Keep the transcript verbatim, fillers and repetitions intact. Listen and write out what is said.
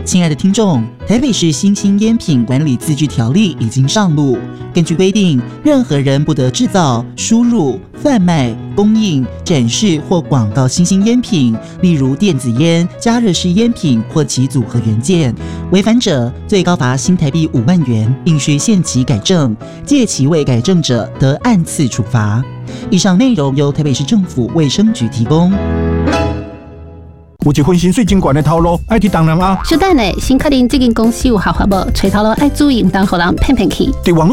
亲爱的听众，台北市新兴烟品管理自治条例已经上路。根据规定，任何人不得制造、输入、贩卖、供应、展示或广告新兴烟品，例如电子烟、加热式烟品或其组合元件。违反者，最高罚新台币五万元，并需限期改正；届期未改正者，得按次处罚。以上内容由台北市政府卫生局提供。 有一份薪水真悬的头路，爱去东南亚。 小等下，先确定这间公司有合法无？找头路爱注意，唔当互人骗骗去。 伫网络